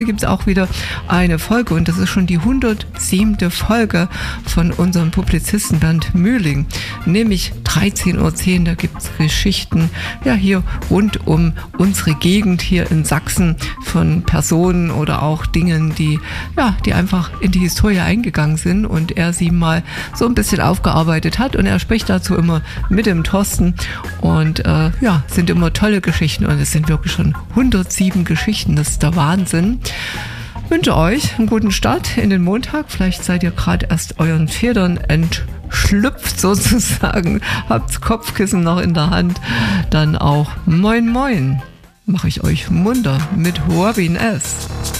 Gibt es auch wieder eine Folge und das ist schon die 107. Folge von unserem Publizisten Bernd Mühling, nämlich 13:10 Uhr, da gibt es Geschichten hier rund um unsere Gegend hier in Sachsen von Personen oder auch Dingen, die einfach in die Historie eingegangen sind und er sie mal so ein bisschen aufgearbeitet hat und er spricht dazu immer mit dem Thorsten und sind immer tolle Geschichten und es sind wirklich schon 107 Geschichten, das ist der Wahnsinn. Ich wünsche euch einen guten Start in den Montag. Vielleicht seid ihr gerade erst euren Federn entschlüpft sozusagen, habt das Kopfkissen noch in der Hand. Dann auch Moin Moin mache ich euch munter mit Robin S.